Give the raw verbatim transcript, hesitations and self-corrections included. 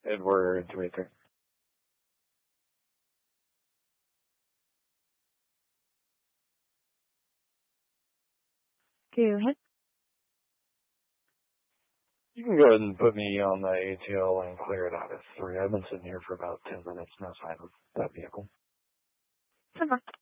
Edward twenty-three. Go ahead. You can go ahead and put me on the A T L and clear it out as three. I've been sitting here for about ten minutes, no sign of that vehicle. Come on.